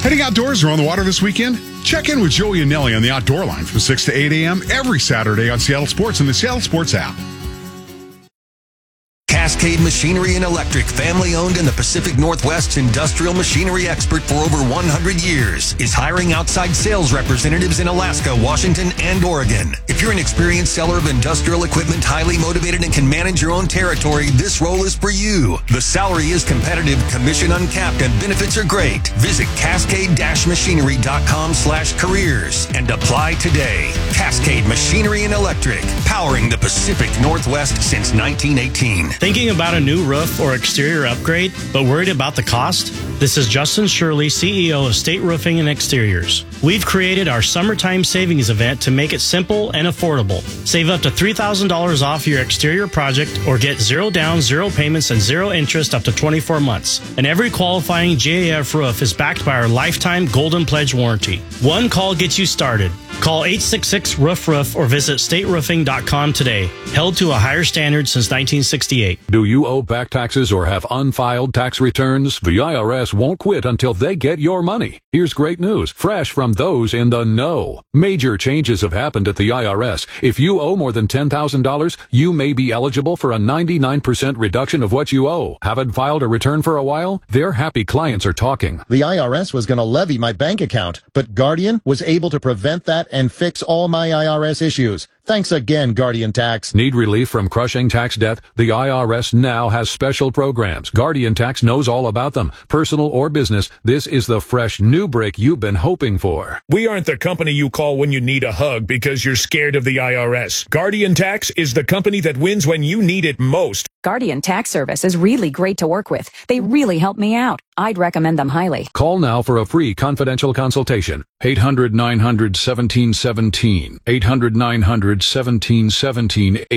Heading outdoors or on the water this weekend? Check in with Joey and Nelly on the Outdoor Line from 6 to 8 a.m. every Saturday on Seattle Sports and the Seattle Sports app. Cascade Machinery and Electric, family-owned in the Pacific Northwest's industrial machinery expert for over 100 years, is hiring outside sales representatives in Alaska, Washington, and Oregon. If you're an experienced seller of industrial equipment, highly motivated, and can manage your own territory, this role is for you. The salary is competitive, commission uncapped, and benefits are great. Visit cascade-machinery.com/careers and apply today. Cascade Machinery and Electric, powering the Pacific Northwest since 1918. Thinking about a new roof or exterior upgrade, but worried about the cost? This is Justin Shirley, CEO of State Roofing and Exteriors. We've created our summertime savings event to make it simple and affordable. Save up to $3,000 off your exterior project or get 0 down, 0 payments, and 0 interest up to 24 months. And every qualifying GAF roof is backed by our lifetime Golden Pledge warranty. One call gets you started. Call 866-ROOF-ROOF or visit stateroofing.com today. Held to a higher standard since 1968. Do you owe back taxes or have unfiled tax returns? The IRS won't quit until they get your money. Here's great news, fresh from those in the know. Major changes have happened at the IRS. If you owe more than $10,000, you may be eligible for a 99% reduction of what you owe. Haven't filed a return for a while? Their happy clients are talking. The IRS was going to levy my bank account, but Guardian was able to prevent that and fix all my IRS issues. Thanks again, Guardian Tax. Need relief from crushing tax debt? The IRS now has special programs. Guardian Tax knows all about them. Personal or business, this is the fresh new break you've been hoping for. We aren't the company you call when you need a hug because you're scared of the IRS. Guardian Tax is the company that wins when you need it most. Guardian Tax Service is really great to work with. They really help me out. I'd recommend them highly. Call now for a free confidential consultation. 800-900-1717. 800-900-1717.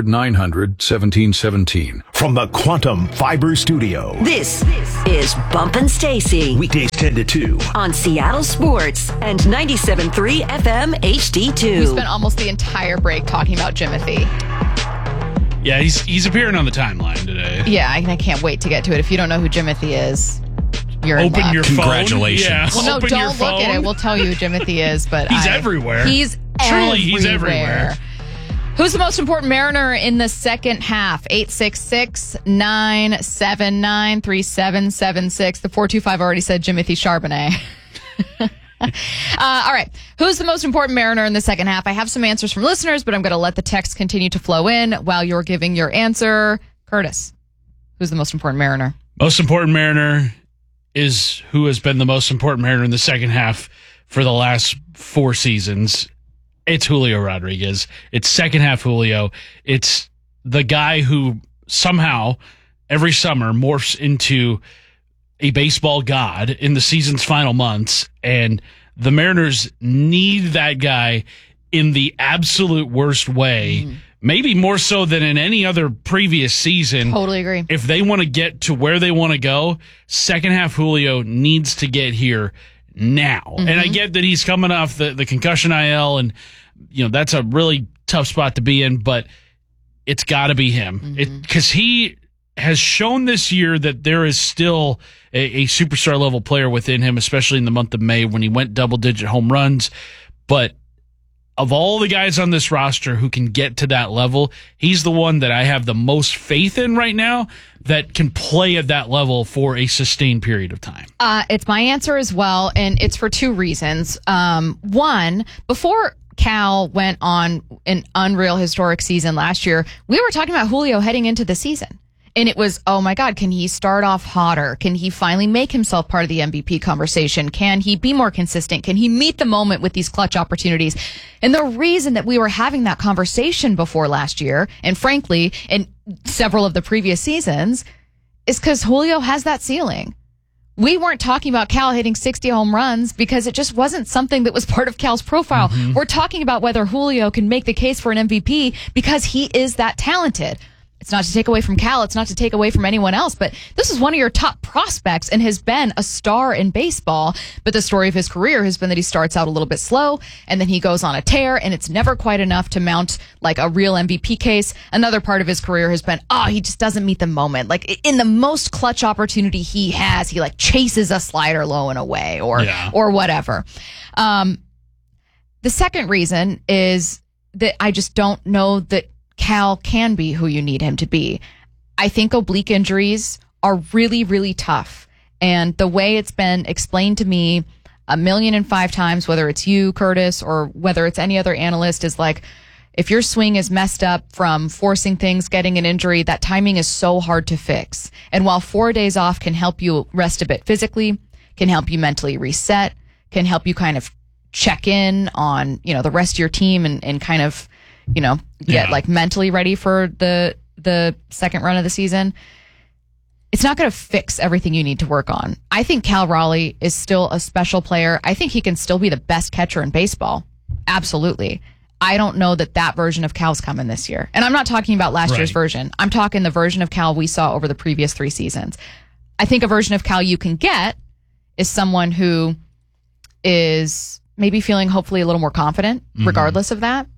800-900-1717. From the Quantum Fiber Studio. This is Bumpin' Stacy. Weekdays 10 to 2. On Seattle Sports and 97.3 FM HD2. We spent almost the entire break talking about Jimothy. Yeah, he's appearing on the timeline today. Yeah, I can't wait to get to it. If you don't know who Jimothy is, you're Open in luck. your phone. Congratulations. Yeah. Well, no, Open don't your look phone. at it. We'll tell you who Jimothy is, but He's everywhere. He's Truly, he's everywhere. Who's the most important Mariner in the second half? 866-979-3776. The 425 already said Jimothy Charbonnet. All right. Who's the most important Mariner in the second half? I have some answers from listeners, but I'm going to let the text continue to flow in while you're giving your answer. Curtis, who's the most important Mariner? Most important Mariner is who has been the most important Mariner in the second half for the last 4 seasons. It's Julio Rodriguez. It's second half Julio. It's the guy who somehow every summer morphs into a baseball god in the season's final months, and the Mariners need that guy in the absolute worst way, maybe more so than in any other previous season. Totally agree. If they want to get to where they want to go, second half Julio needs to get here now. And I get that he's coming off the concussion IL, and that's a really tough spot to be in, but it's got to be him. Because he has shown this year that there is still a superstar level player within him, especially in the month of May when he went double-digit home runs. But of all the guys on this roster who can get to that level, he's the one that I have the most faith in right now that can play at that level for a sustained period of time. It's my answer as well, and it's for 2 reasons. One, before Cal went on an unreal historic season last year, we were talking about Julio heading into the season. And it was, oh my God, can he start off hotter? Can he finally make himself part of the MVP conversation? Can he be more consistent? Can he meet the moment with these clutch opportunities? And the reason that we were having that conversation before last year, and frankly, in several of the previous seasons, is because Julio has that ceiling. We weren't talking about Cal hitting 60 home runs because it just wasn't something that was part of Cal's profile. We're talking about whether Julio can make the case for an MVP because he is that talented. It's not to take away from Cal. It's not to take away from anyone else. But this is one of your top prospects and has been a star in baseball. But the story of his career has been that he starts out a little bit slow and then he goes on a tear, and it's never quite enough to mount like a real MVP case. Another part of his career has been, he just doesn't meet the moment. Like in the most clutch opportunity he has, he like chases a slider low and away or whatever. The second reason is that I just don't know that Cal can be who you need him to be. I think oblique injuries are really, really tough. And the way it's been explained to me 1,000,005 times, whether it's you, Curtis, or whether it's any other analyst, is like, if your swing is messed up from forcing things, getting an injury, that timing is so hard to fix. And while 4 days off can help you rest a bit physically, can help you mentally reset, can help you kind of check in on, the rest of your team and kind of, get like mentally ready for the second run of the season, it's not going to fix everything you need to work on. I think Cal Raleigh is still a special player. I think he can still be the best catcher in baseball. Absolutely. I don't know that version of Cal's coming this year. And I'm not talking about last year's version. I'm talking the version of Cal we saw over the previous 3 seasons. I think a version of Cal you can get is someone who is maybe feeling hopefully a little more confident, regardless of that.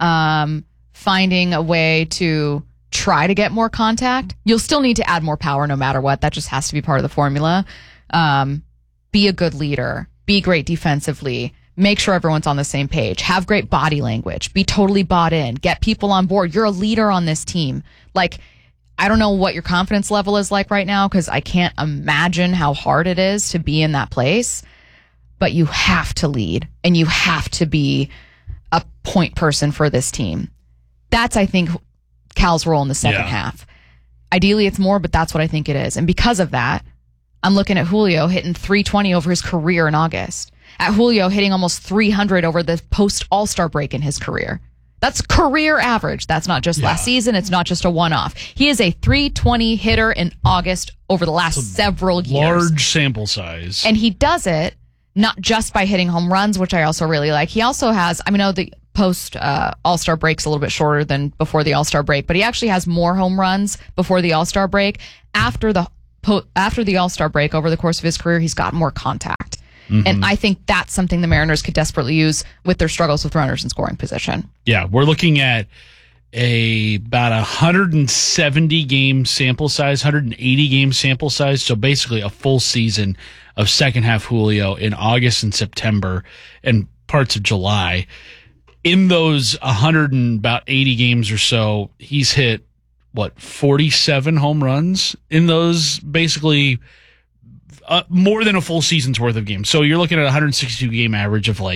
Finding a way to try to get more contact. You'll still need to add more power no matter what. That just has to be part of the formula. Be a good leader. Be great defensively. Make sure everyone's on the same page. Have great body language. Be totally bought in. Get people on board. You're a leader on this team. Like, I don't know what your confidence level is like right now, because I can't imagine how hard it is to be in that place. But you have to lead, and you have to be a point person for this team. That's, I think, Cal's role in the second half. Ideally, it's more, but that's what I think it is. And because of that, I'm looking at Julio hitting .320 over his career in August. At Julio hitting almost 300 over the post-All-Star break in his career. That's career average. That's not just last season. It's not just a one-off. He is a .320 hitter in August over the last several years. Large sample size. And he does it not just by hitting home runs, which I also really like. He also has, I know the post All-Star break's a little bit shorter than before the All-Star break, but he actually has more home runs before the All-Star break. After the All-Star break, over the course of his career, he's got more contact. And I think that's something the Mariners could desperately use with their struggles with runners in scoring position. Yeah, we're looking at about 170 game sample size, 180 game sample size. So basically a full season of second half Julio in August and September and parts of July. In those 180 games or so, he's hit 47 home runs in those, basically more than a full season's worth of games. So you're looking at a 162 game average of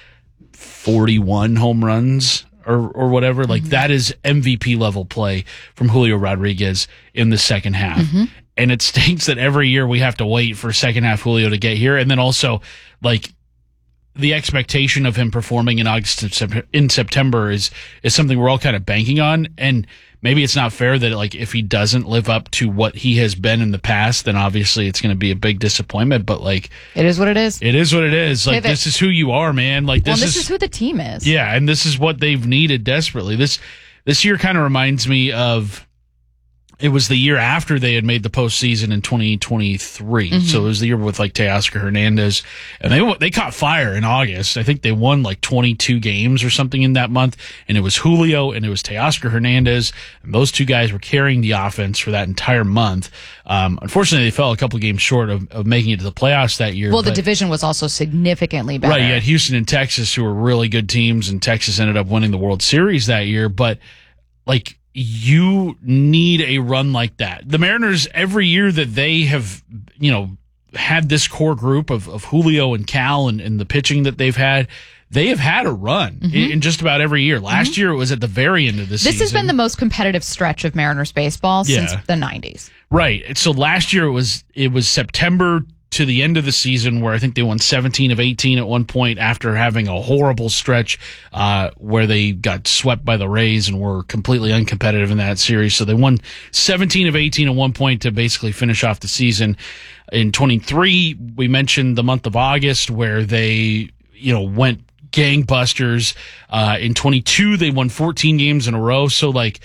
41 home runs or whatever. Like, that is MVP level play from Julio Rodriguez in the second half. And it stinks that every year we have to wait for second half Julio to get here. And then also, the expectation of him performing in August and in September is something we're all kind of banking on. And maybe it's not fair that if he doesn't live up to what he has been in the past, then obviously it's going to be a big disappointment. But it is what it is. It is what it is. This is who you are, man. This is who the team is. Yeah, and this is what they've needed desperately. This year kind of reminds me of, it was the year after they had made the postseason in 2023. So it was the year with Teoscar Hernandez, and they caught fire in August. I think they won 22 games or something in that month, and it was Julio and it was Teoscar Hernandez, and those two guys were carrying the offense for that entire month. Unfortunately, they fell a couple games short of making it to the playoffs that year. Well, the division was also significantly better. Right, you had Houston and Texas, who were really good teams, and Texas ended up winning the World Series that year. But you need a run like that. The Mariners, every year that they have, had this core group of Julio and Cal and the pitching that they've had, they have had a run in just about every year. Last year, it was at the very end of the season. This has been the most competitive stretch of Mariners baseball since the 90s. Right. So last year, it was September to the end of the season, where I think they won 17 of 18 at one point after having a horrible stretch where they got swept by the Rays and were completely uncompetitive in that series. So they won 17 of 18 at one point to basically finish off the season. In 23, we mentioned the month of August where they, went gangbusters. In 22, they won 14 games in a row. So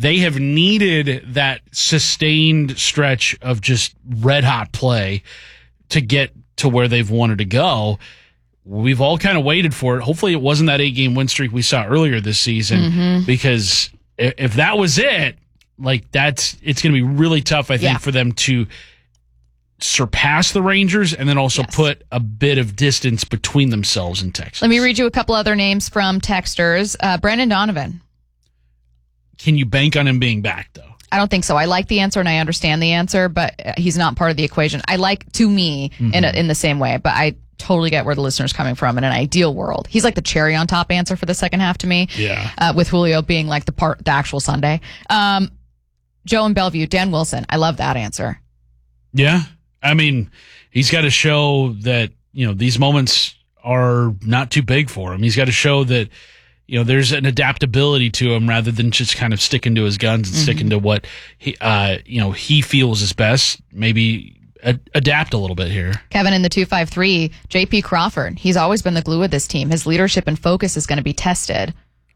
they have needed that sustained stretch of just red hot play to get to where they've wanted to go. We've all kind of waited for it. Hopefully it wasn't that 8-game win streak we saw earlier this season, because if that was it, like it's going to be really tough, I think, for them to surpass the Rangers and then also put a bit of distance between themselves and Texas. Let me read you a couple other names from texters. Brandon Donovan. Can you bank on him being back, though? I don't think so. I like the answer and I understand the answer, but he's not part of the equation. I like, to me, in the same way, but I totally get where the listener's coming from. In an ideal world, he's like the cherry on top answer for the second half to me. Yeah. With Julio being like the actual Sunday. Joe in Bellevue, Dan Wilson. I love that answer. Yeah. I mean, he's got to show that, these moments are not too big for him. He's got to show that, there's an adaptability to him rather than just kind of sticking to his guns and sticking to what he feels is best. Maybe adapt a little bit here. Kevin in the 253, JP Crawford. He's always been the glue of this team. His leadership and focus is going to be tested.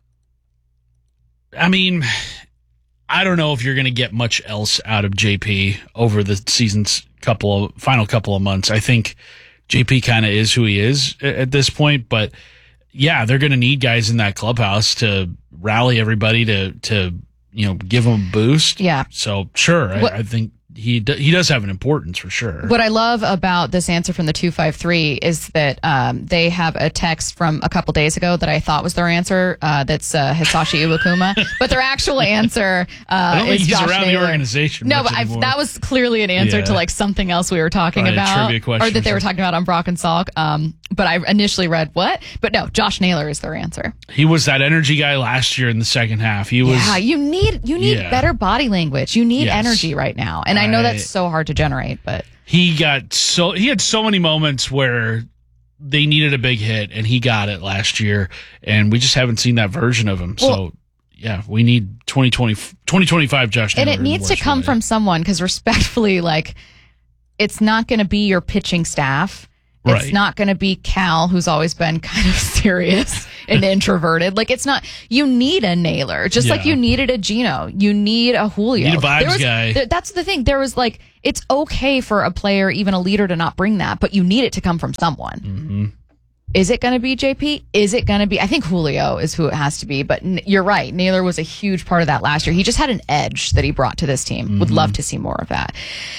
I mean, I don't know if you're going to get much else out of JP over the season's final couple of months. I think JP kind of is who he is at this point, but yeah, they're going to need guys in that clubhouse to rally everybody to give them a boost. Yeah. So sure, I think he does have an importance for sure. What I love about this answer from the 253 is that they have a text from a couple days ago that I thought was their answer. That's Hisashi Iwakuma, but their actual answer I don't think is he's Josh around Naylor. the organization. No, but that was clearly an answer to like something else we were talking Probably a about, trivia question or that they or were talking about on Brock and Salk. But I initially read what? But no, Josh Naylor is their answer. He was that energy guy last year in the second half. He was. Yeah, you need better body language. You need energy right now, and I know that's so hard to generate, but he had so many moments where they needed a big hit and he got it last year, and we just haven't seen that version of him. So yeah, we need 2025 Josh Naylor. And it needs to come from someone, because respectfully, like, it's not going to be your pitching staff. It's not going to be Cal, who's always been kind of serious and introverted. Like, it's not, you need a Naylor, just like you needed a Gino. You need a Julio. You need a vibes guy. That's the thing. There was like, it's okay for a player, even a leader, to not bring that, but you need it to come from someone. Mm-hmm. Is it going to be JP? Is it going to be, I think Julio is who it has to be, but you're right. Naylor was a huge part of that last year. He just had an edge that he brought to this team. Would love to see more of that.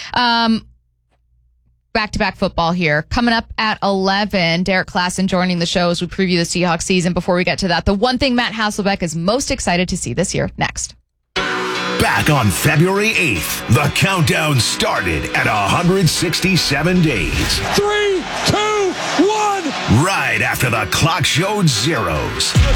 Back-to-back football here. Coming up at 11, Derek Klassen joining the show as we preview the Seahawks season. Before we get to that, the one thing Matt Hasselbeck is most excited to see this year, next. Back on February 8th, the countdown started at 167 days. 3, 2, 1! Right after the clock showed zeros.